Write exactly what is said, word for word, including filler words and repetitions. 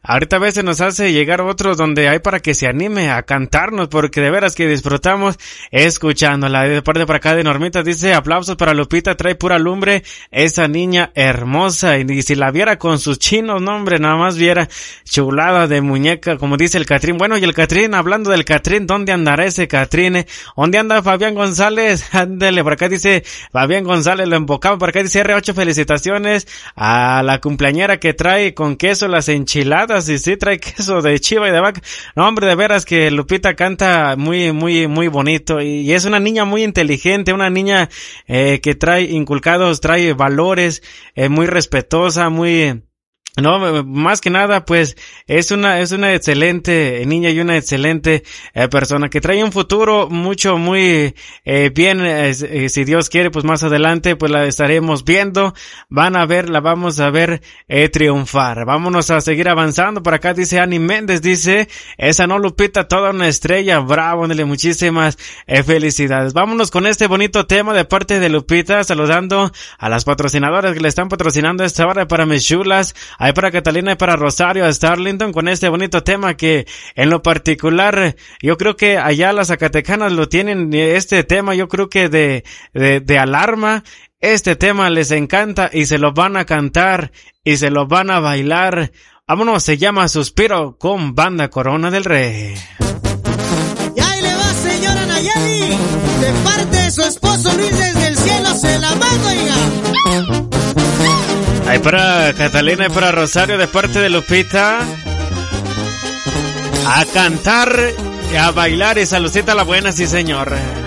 ahorita a veces nos hace llegar otros donde hay para que se anime a cantarnos, porque de veras que disfrutamos escuchándola. De parte por acá de Normita dice, aplausos para Lupita, trae pura lumbre, esa niña hermosa, y, y si la viera con sus chinos, no hombre, nada más viera chulada de muñeca, como dice el Catrín. Bueno, y el Catrín, hablando del Catrín, ¿dónde andará ese Catrín? ¿Dónde anda Fabián González? Ándale, por acá dice Fabián González, lo embocamos, por acá dice R ocho, felicitaciones a la cumpleañera que trae con queso las enchiladas, y sí, trae queso de chiva y de vaca. No, hombre, de veras que Lupita canta muy, muy, muy bonito, y, y es una niña muy inteligente, una niña eh, que trae inculcados, trae valores, eh, muy respetuosa, muy... No, más que nada, pues, es una, es una excelente niña y una excelente eh, persona que trae un futuro mucho, muy eh, bien, eh, eh, si Dios quiere, pues más adelante, pues la estaremos viendo, van a ver, la vamos a ver eh, triunfar. Vámonos a seguir avanzando. Por acá dice Ani Méndez, dice, esa no Lupita, toda una estrella, bravo, dale muchísimas eh, felicidades. Vámonos con este bonito tema de parte de Lupita, saludando a las patrocinadoras que le están patrocinando esta hora, para mis chulas, hay para Catalina y para Rosario, a Starlington, con este bonito tema que en lo particular yo creo que allá las zacatecanas lo tienen, este tema yo creo que de, de, de alarma. Este tema les encanta y se lo van a cantar y se lo van a bailar. Vámonos, se llama Suspiro con Banda Corona del Rey. Y ahí le va, señora Nayeli, de parte de su esposo Luis, desde el cielo se la mando, oiga. Ahí para Catalina y para Rosario, de parte de Lupita. A cantar, a bailar y saludcita a la buena, sí señor.